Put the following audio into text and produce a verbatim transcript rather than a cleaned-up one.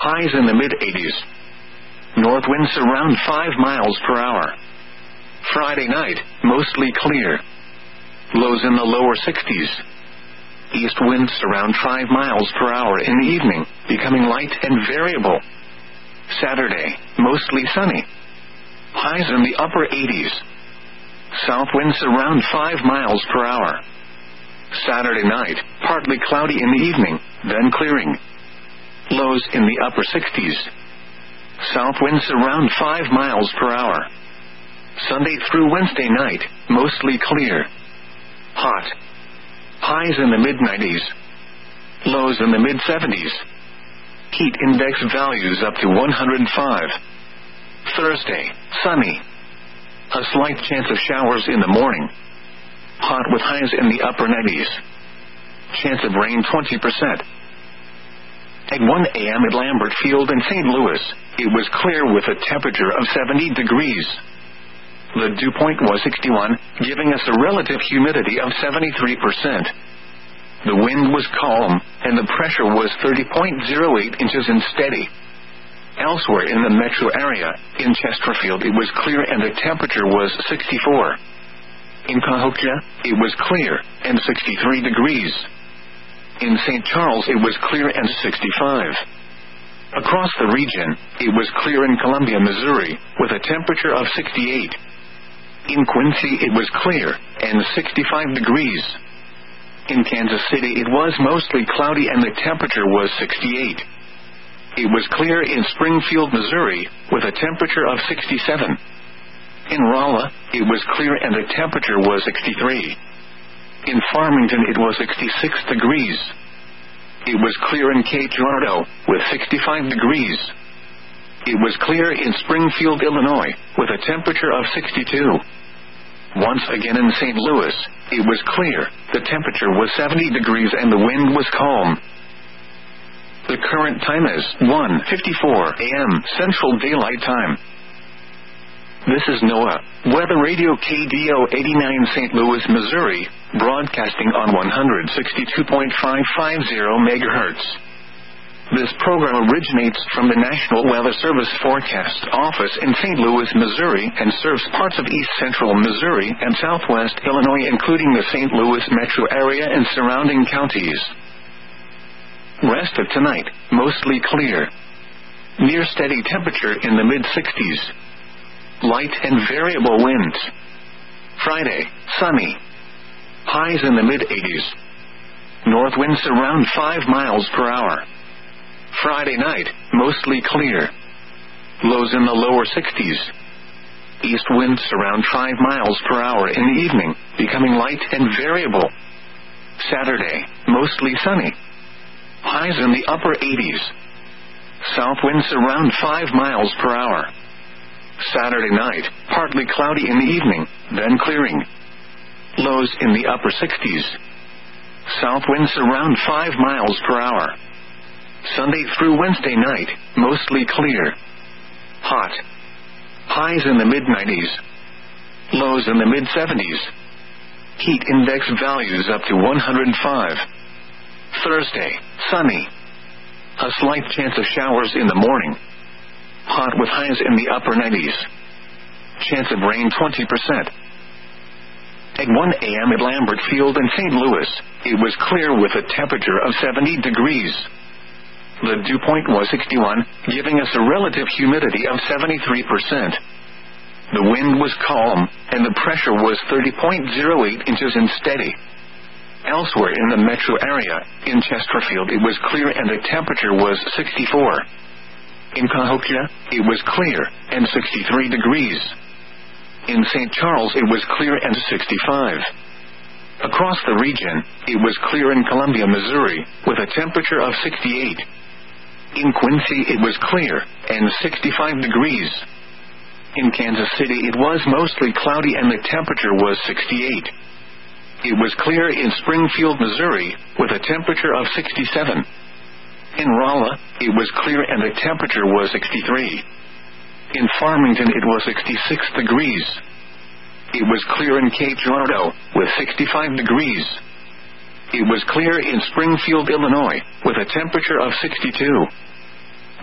highs in the mid eighties. North winds around five miles per hour. Friday night, mostly clear. Lows in the lower sixties. East winds around five miles per hour in the evening, becoming light and variable. Saturday, mostly sunny. Highs in the upper eighties. South winds around five miles per hour. Saturday night, partly cloudy in the evening, then clearing. Lows in the upper sixties. South winds around five miles per hour. Sunday through Wednesday night, mostly clear. Hot. Highs in the mid nineties. Lows in the mid seventies. Heat index values up to one hundred five. Thursday, sunny. A slight chance of showers in the morning. Hot with highs in the upper nineties. Chance of rain twenty percent. At one a.m. at Lambert Field in Saint Louis, it was clear with a temperature of seventy degrees. The dew point was sixty-one, giving us a relative humidity of seventy-three percent. The wind was calm, and the pressure was thirty point zero eight inches and steady. Elsewhere in the metro area, in Chesterfield, it was clear and the temperature was sixty-four. In Cahokia, it was clear, and sixty-three degrees. In Saint Charles, it was clear and sixty-five. Across the region, it was clear in Columbia, Missouri, with a temperature of sixty-eight. In Quincy, it was clear, and sixty-five degrees. In Kansas City, it was mostly cloudy and the temperature was sixty-eight. It was clear in Springfield, Missouri, with a temperature of sixty-seven. In Rolla, it was clear and the temperature was sixty-three. In Farmington, it was sixty-six degrees. It was clear in Cape Girardeau, with sixty-five degrees. It was clear in Springfield, Illinois, with a temperature of sixty-two. Once again in Saint Louis, it was clear, the temperature was seventy degrees and the wind was calm. The current time is one fifty-four a.m. Central Daylight Time. This is NOAA, Weather Radio K D O eighty-nine Saint Louis, Missouri, broadcasting on one sixty-two point five five zero megahertz. This program originates from the National Weather Service Forecast Office in Saint Louis, Missouri, and serves parts of east central Missouri and southwest Illinois, including the Saint Louis metro area and surrounding counties. Rest of tonight, mostly clear. Near steady temperature in the mid sixties. Light and variable winds. Friday, sunny. Highs in the mid eighties. North winds around five miles per hour. Friday night, mostly clear. Lows in the lower sixties. East winds around five miles per hour in the evening, becoming light and variable. Saturday, mostly sunny. Highs in the upper eighties. South winds around five miles per hour. Saturday night, partly cloudy in the evening, then clearing. Lows in the upper sixties. South winds around five miles per hour. Sunday through Wednesday night, mostly clear. Hot. Highs in the mid nineties. Lows in the mid seventies. Heat index values up to one hundred five. Thursday, sunny. A slight chance of showers in the morning. Hot with highs in the upper nineties. Chance of rain twenty percent. At one a.m. at Lambert Field in Saint Louis, it was clear with a temperature of seventy degrees. The dew point was sixty-one, giving us a relative humidity of seventy-three percent. The wind was calm, and the pressure was thirty point zero eight inches and steady. Elsewhere in the metro area, in Chesterfield, it was clear and the temperature was sixty-four. In Cahokia, it was clear, and sixty-three degrees. In Saint Charles, it was clear and sixty-five. Across the region, it was clear in Columbia, Missouri, with a temperature of sixty-eight. In Quincy, it was clear, and sixty-five degrees. In Kansas City, it was mostly cloudy and the temperature was sixty-eight. It was clear in Springfield, Missouri, with a temperature of sixty-seven. In Rolla, it was clear and the temperature was sixty-three. In Farmington, it was sixty-six degrees. It was clear in Cape Girardeau, with sixty-five degrees. It was clear in Springfield, Illinois, with a temperature of sixty-two.